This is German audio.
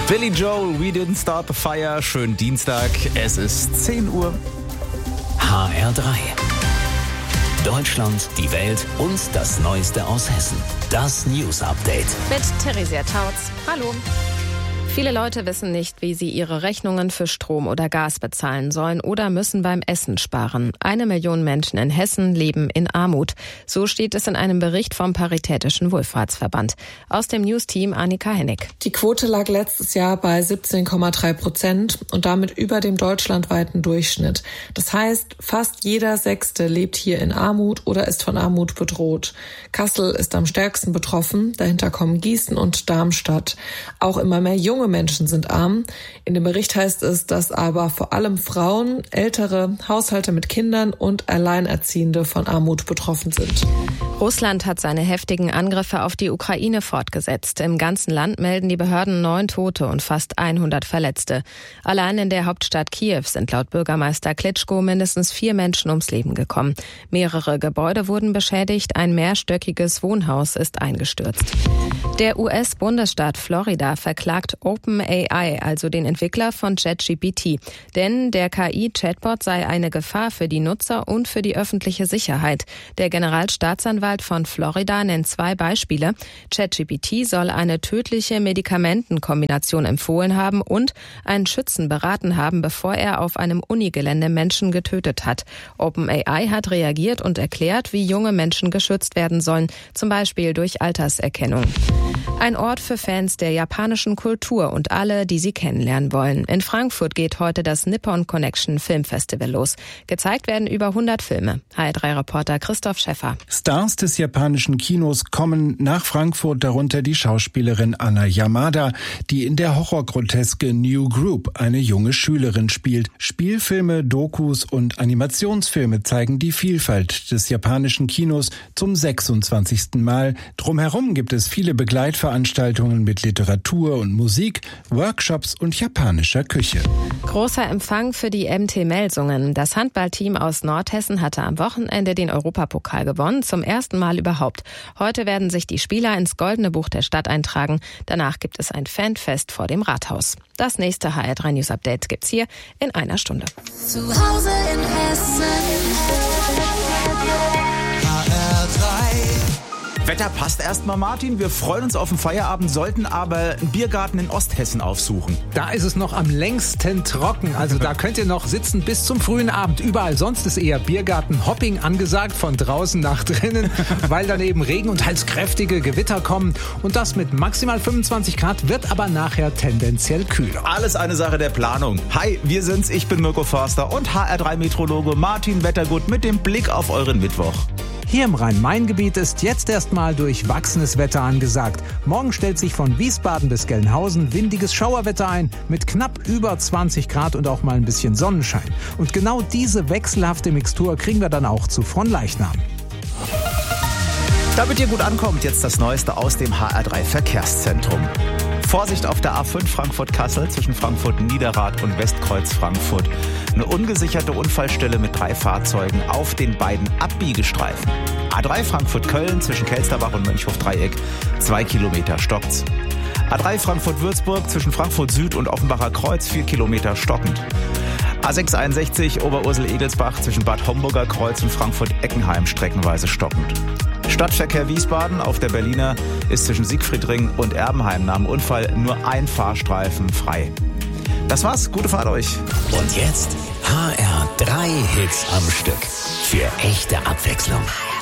Billy Joel, We Didn't Start the Fire. Schönen Dienstag, es ist 10 Uhr. HR3. Deutschland, die Welt und das Neueste aus Hessen. Das News Update. Mit Theresia Tautz. Hallo. Viele Leute wissen nicht, wie sie ihre Rechnungen für Strom oder Gas bezahlen sollen oder müssen beim Essen sparen. 1 Million Menschen in Hessen leben in Armut. So steht es in einem Bericht vom Paritätischen Wohlfahrtsverband. Aus dem News-Team Annika Hennig. Die Quote lag letztes Jahr bei 17,3% und damit über dem deutschlandweiten Durchschnitt. Das heißt, fast jeder Sechste lebt hier in Armut oder ist von Armut bedroht. Kassel ist am stärksten betroffen. Dahinter kommen Gießen und Darmstadt. Auch immer mehr junge Menschen sind arm. In dem Bericht heißt es, dass aber vor allem Frauen, ältere, Haushalte mit Kindern und Alleinerziehende von Armut betroffen sind. Russland hat seine heftigen Angriffe auf die Ukraine fortgesetzt. Im ganzen Land melden die Behörden 9 Tote und fast 100 Verletzte. Allein in der Hauptstadt Kiew sind laut Bürgermeister Klitschko mindestens 4 Menschen ums Leben gekommen. Mehrere Gebäude wurden beschädigt, ein mehrstöckiges Wohnhaus ist eingestürzt. Der US-Bundesstaat Florida verklagt OpenAI, also den Entwickler von ChatGPT. Denn der KI-Chatbot sei eine Gefahr für die Nutzer und für die öffentliche Sicherheit. Der Generalstaatsanwalt von Florida nennt 2 Beispiele. ChatGPT soll eine tödliche Medikamentenkombination empfohlen haben und einen Schützen beraten haben, bevor er auf einem Unigelände Menschen getötet hat. OpenAI hat reagiert und erklärt, wie junge Menschen geschützt werden sollen, zum Beispiel durch Alterserkennung. Ein Ort für Fans der japanischen Kultur und alle, die sie kennenlernen wollen. In Frankfurt geht heute das Nippon Connection Filmfestival los. Gezeigt werden über 100 Filme. HR3-Reporter Christoph Schäffer. Stars des japanischen Kinos kommen nach Frankfurt, darunter die Schauspielerin Anna Yamada, die in der Horrorgroteske New Group eine junge Schülerin spielt. Spielfilme, Dokus und Animationsfilme zeigen die Vielfalt des japanischen Kinos zum 26. Mal. Drumherum gibt es viele Begleitveranstaltungen mit Literatur und Musik, Workshops und japanischer Küche. Großer Empfang für die MT Melsungen. Das Handballteam aus Nordhessen hatte am Wochenende den Europapokal gewonnen, zum ersten Mal überhaupt. Heute werden sich die Spieler ins Goldene Buch der Stadt eintragen. Danach gibt es ein Fanfest vor dem Rathaus. Das nächste HR3 News Update gibt's hier in einer Stunde. Zu Hause in Hessen. Wetter passt erstmal, Martin. Wir freuen uns auf den Feierabend, sollten aber einen Biergarten in Osthessen aufsuchen. Da ist es noch am längsten trocken. Also da könnt ihr noch sitzen bis zum frühen Abend. Überall sonst ist eher Biergarten-Hopping angesagt, von draußen nach drinnen, weil dann eben Regen und teils kräftige Gewitter kommen. Und das mit maximal 25 Grad wird aber nachher tendenziell kühler. Alles eine Sache der Planung. Hi, wir sind's. Ich bin Mirko Förster und HR3-Meteorologe Martin Wettergut mit dem Blick auf euren Mittwoch. Hier im Rhein-Main-Gebiet ist jetzt erstmal durchwachsenes Wetter angesagt. Morgen stellt sich von Wiesbaden bis Gelnhausen windiges Schauerwetter ein, mit knapp über 20 Grad und auch mal ein bisschen Sonnenschein. Und genau diese wechselhafte Mixtur kriegen wir dann auch zu Fronleichnam. Damit ihr gut ankommt, jetzt das Neueste aus dem HR3 Verkehrszentrum. Vorsicht auf der A5 Frankfurt-Kassel zwischen Frankfurt-Niederrad und Westkreuz Frankfurt. Eine ungesicherte Unfallstelle mit 3 Fahrzeugen auf den beiden Abbiegestreifen. A3 Frankfurt-Köln zwischen Kelsterbach und Mönchhof-Dreieck, 2 Kilometer stockt's. A3 Frankfurt-Würzburg zwischen Frankfurt Süd und Offenbacher Kreuz, 4 Kilometer stockend. A661 Oberursel-Egelsbach zwischen Bad Homburger Kreuz und Frankfurt-Eckenheim streckenweise stockend. Stadtverkehr Wiesbaden auf der Berliner ist zwischen Siegfriedring und Erbenheim nach dem Unfall nur ein Fahrstreifen frei. Das war's, gute Fahrt euch. Und jetzt HR3 Hits am Stück. Für echte Abwechslung.